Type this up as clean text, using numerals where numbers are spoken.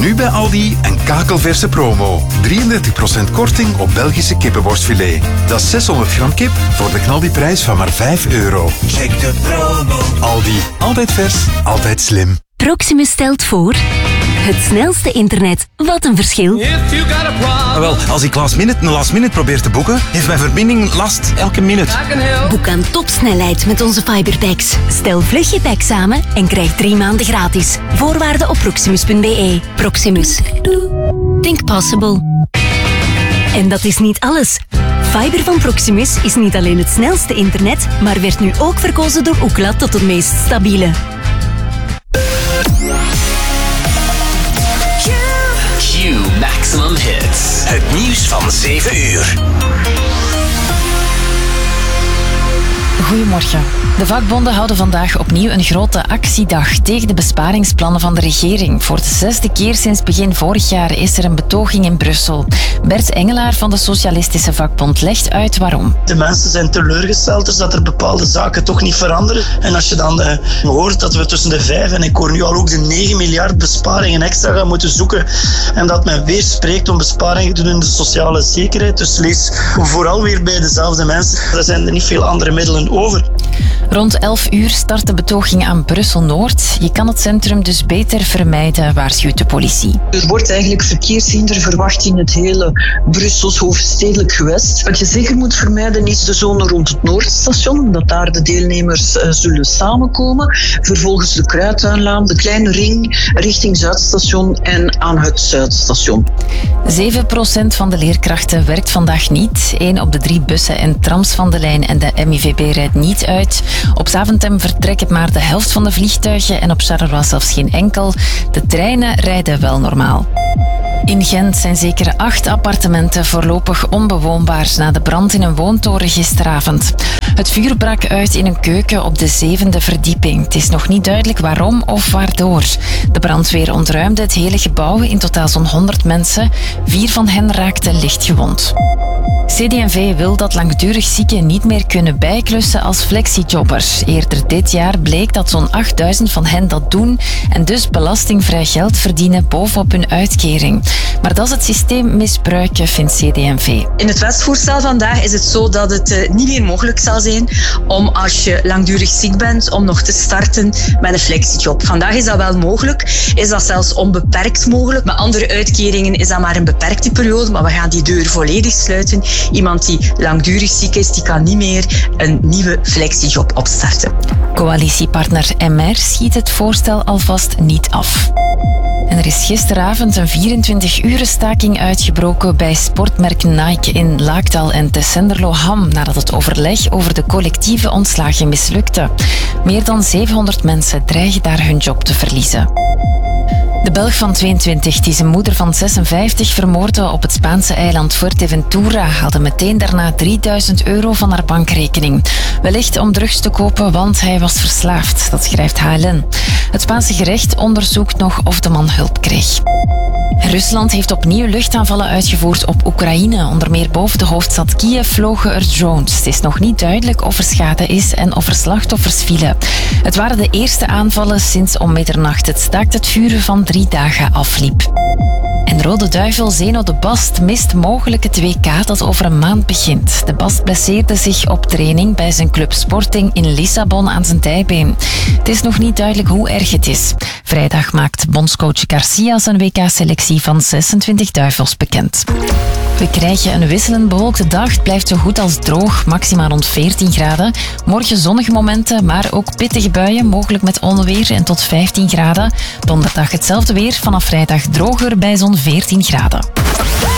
Nu bij Aldi een kakelverse promo. 33% korting op Belgische kippenworstfilet. Dat is 600 gram kip voor de knaldiprijs van maar €5. Check de promo. Aldi. Altijd vers, altijd slim. Proximus stelt voor... Het snelste internet. Wat een verschil. Wel, als ik last minute probeer te boeken, heeft mijn verbinding last elke minuut. Boek aan topsnelheid met onze fiberpacks. Stel vlug je pack samen en krijg 3 maanden gratis. Voorwaarden op proximus.be. Proximus. Think possible. En dat is niet alles. Fiber van Proximus is niet alleen het snelste internet, maar werd nu ook verkozen door Ookla tot het meest stabiele. Q Maximum Hits. Het nieuws van 7 uur. Goedemorgen. De vakbonden houden vandaag opnieuw een grote actiedag tegen de besparingsplannen van de regering. Voor de 6e keer sinds begin vorig jaar is er een betoging in Brussel. Bert Engelaar van de Socialistische Vakbond legt uit waarom. De mensen zijn teleurgesteld, dus dat er bepaalde zaken toch niet veranderen. En als je dan hoort dat we tussen de 5 en ik hoor nu al ook de 9 miljard besparingen extra gaan moeten zoeken en dat men weer spreekt om besparingen te doen in de sociale zekerheid. Dus lees vooral weer bij dezelfde mensen. Er zijn er niet veel andere middelen over. Rond 11 uur start de betoging aan Brussel-Noord. Je kan het centrum dus beter vermijden, waarschuwt de politie. Er wordt eigenlijk verkeershinder verwacht in het hele Brussels hoofdstedelijk gewest. Wat je zeker moet vermijden is de zone rond het Noordstation, omdat daar de deelnemers zullen samenkomen. Vervolgens de Kruidtuinlaan, de Kleine Ring, richting Zuidstation en aan het Zuidstation. 7% van de leerkrachten werkt vandaag niet. 1 op de 3 bussen en trams van de lijn en de MIVB rijdt niet uit. Op Zaventem vertrekt maar de helft van de vliegtuigen en op Charleroi zelfs geen enkel. De treinen rijden wel normaal. In Gent zijn zeker 8 appartementen voorlopig onbewoonbaar na de brand in een woontoren gisteravond. Het vuur brak uit in een keuken op de 7e verdieping. Het is nog niet duidelijk waarom of waardoor. De brandweer ontruimde het hele gebouw, in totaal zo'n 100 mensen. 4 van hen raakten licht gewond. CD&V wil dat langdurig zieken niet meer kunnen bijklussen als flexiejobbers. Eerder dit jaar bleek dat zo'n 8000 van hen dat doen en dus belastingvrij geld verdienen bovenop hun uitkering. Maar dat is het systeem misbruiken, vindt CD&V. In het wetsvoorstel vandaag is het zo dat het niet meer mogelijk zal zijn om als je langdurig ziek bent om nog te starten met een flexiejob. Vandaag is dat wel mogelijk, is dat zelfs onbeperkt mogelijk. Met andere uitkeringen is dat maar een beperkte periode, maar we gaan die deur volledig sluiten. Iemand die langdurig ziek is, die kan niet meer een nieuwe flexiejob opstarten. Coalitiepartner MR schiet het voorstel alvast niet af. En er is gisteravond een 24-uren staking uitgebroken bij sportmerk Nike in Laakdal en Tessenderlo-Ham nadat het overleg over de collectieve ontslagen mislukte. Meer dan 700 mensen dreigen daar hun job te verliezen. De Belg van 22, die zijn moeder van 56 vermoordde op het Spaanse eiland Fuerteventura, haalde meteen daarna €3000 van haar bankrekening. Wellicht om drugs te kopen, want hij was verslaafd, dat schrijft HLN. Het Spaanse gerecht onderzoekt nog of de man hulp kreeg. Rusland heeft opnieuw luchtaanvallen uitgevoerd op Oekraïne. Onder meer boven de hoofdstad Kiev vlogen er drones. Het is nog niet duidelijk of er schade is en of er slachtoffers vielen. Het waren de eerste aanvallen sinds om middernacht het staakt het vuren van 3 dagen afliep. En Rode Duivel Zeno de Bast mist mogelijk het WK dat over een maand begint. De Bast blesseerde zich op training bij zijn club Sporting in Lissabon aan zijn dijbeen. Het is nog niet duidelijk hoe erg het is. Vrijdag maakt bondscoach Garcia zijn WK-selectie van 26 duivels bekend. We krijgen een wisselend bewolkte dag. Het blijft zo goed als droog, maximaal rond 14 graden. Morgen zonnige momenten, maar ook pittige buien, mogelijk met onweer en tot 15 graden. Donderdag hetzelfde weer, vanaf vrijdag droger bij zo'n 14 graden.